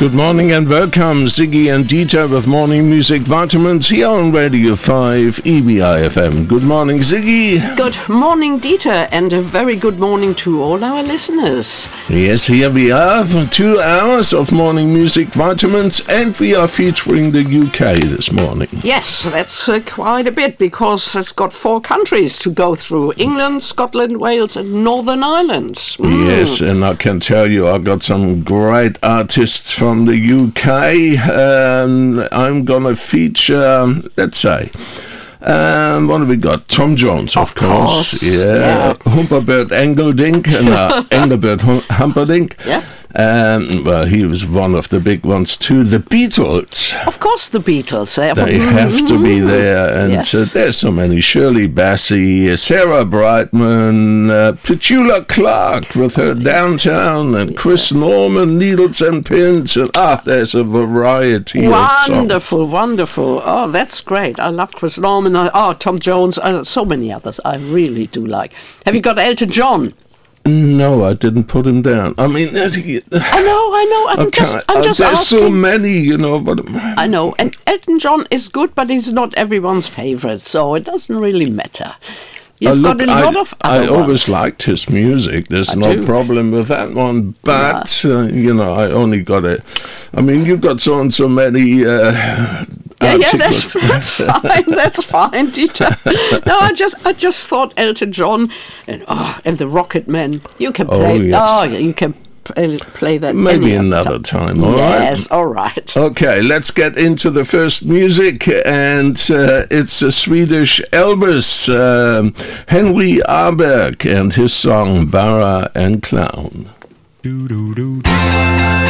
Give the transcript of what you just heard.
Good morning and welcome, Ziggy and Dieter with Morning Music Vitamins here on Radio 5 EBI FM. Good morning, Ziggy. Good morning, Dieter, and a very good morning to all our listeners. Yes, here we are for 2 hours of Morning Music Vitamins, and we are featuring the UK this morning. Yes, that's quite a bit, because it's got 4 countries to go through: England, Scotland, Wales and Northern Ireland. Yes, and I can tell you I got some great artists from the UK. I'm going to feature, let's say, what have we got? Tom Jones, of course. Yeah. Humperdinck Engeldink, Engelbert Humperdinck. Yeah. Well, he was one of the big ones too. The Beatles. Of course, the Beatles. They have to be there. And yes. There's so many. Shirley Bassey, Sarah Brightman, Petula Clark with her Downtown, and Chris Norman, Needles and Pins. And, there's a variety of songs. Wonderful. Oh, that's great. I love Chris Norman. Tom Jones. So many others I really do like. Have you got Elton John? No, I didn't put him down. I mean, I know. I'm just there's asking. so many, But I know, and Elton John is good, but he's not everyone's favorite, so it doesn't really matter. You've got a lot of other I always liked his music. There's no problem with that one. But, I only got it. I mean, you got so and so many that's fine. That's fine, Dieter. No, I just thought Elton John and the Rocket Men. You can play. You can play that. Maybe another time. All right. Yes. All right. Okay, let's get into the first music, and it's a Swedish Elvis, Henry Arberg, and his song "Bara and Clown." Do do do.